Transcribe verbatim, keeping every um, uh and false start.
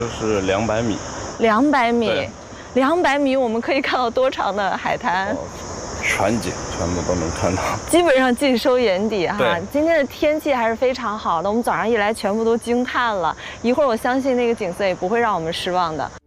就是两百米。 两百米，两百米，我们可以看到多长的海滩？ 哦，全景全部都能看到， 基本上尽收眼底哈。 对， 今天的天气还是非常好的，我们早上一来全部都惊叹了。一会儿我相信那个景色也不会让我们失望的。